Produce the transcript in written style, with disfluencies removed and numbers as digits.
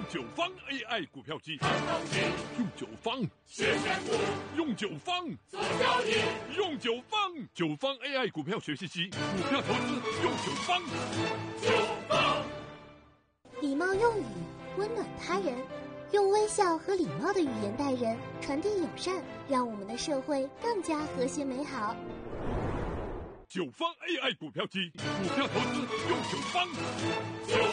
九方 AI 股票机，用九方学选股， 用九方做交易， 用九方AI 股票学习机，股票投资用九方。 九方礼貌用语，温暖他人，用微笑和礼貌的语言待人，传递友善，让我们的社会更加和谐美好。 九方 AI 股票机，股票投资用九方。